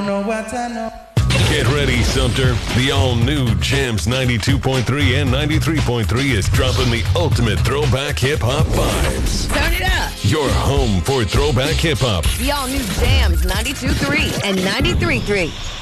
know what I know. Get ready, Sumter. The all-new Jams 92.3 and 93.3 is dropping the ultimate throwback hip-hop vibes. Turn it up. Your home for throwback hip-hop. The all-new Jams 92.3 and 93.3.